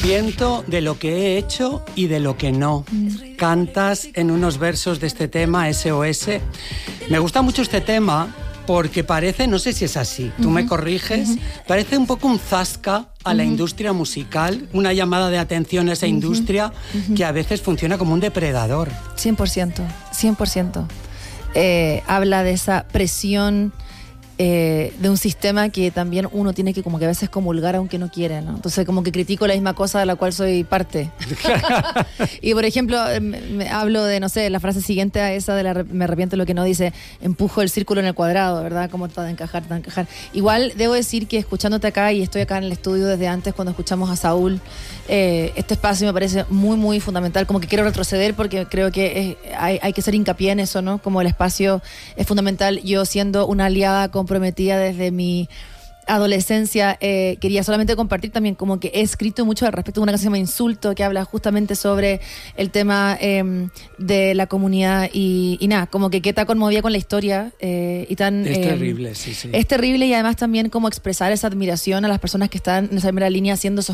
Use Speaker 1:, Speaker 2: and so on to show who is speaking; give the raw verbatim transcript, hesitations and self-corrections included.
Speaker 1: arrepiento de lo que he hecho y de lo que no. Mm. Cantas en unos versos de este tema, S O S. Me gusta mucho este tema porque parece, no sé si es así, tú uh-huh. me corriges, uh-huh. parece un poco un zasca a la uh-huh. industria musical, una llamada de atención a esa uh-huh. industria uh-huh. que a veces funciona como un depredador.
Speaker 2: cien por ciento, cien por ciento. Eh, habla de esa presión eh, de un sistema que también uno tiene que como que a veces comulgar aunque no quiere, ¿no? Entonces como que critico la misma cosa de la cual soy parte. Y por ejemplo, me, me hablo de, no sé, la frase siguiente a esa de la, me arrepiento de lo que no, dice, empujo el círculo en el cuadrado, ¿verdad? Como está de encajar, está de encajar. Igual debo decir que escuchándote acá, y estoy acá en el estudio desde antes cuando escuchamos a Saúl, eh, este espacio me parece muy, muy fundamental, como que quiero retroceder porque creo que es, hay, hay que hacer hincapié en eso, ¿no? Como el espacio es fundamental. Yo siendo una aliada comprometida desde mi adolescencia, eh, quería solamente compartir también como que he escrito mucho al respecto de una canción que se llama Insulto, que habla justamente sobre el tema eh, de la comunidad y, y nada, como que qué tan conmovida con la historia eh, y tan...
Speaker 1: Es
Speaker 2: eh,
Speaker 1: terrible, sí, sí.
Speaker 2: Es terrible, y además también como expresar esa admiración a las personas que están en esa primera línea haciendo esos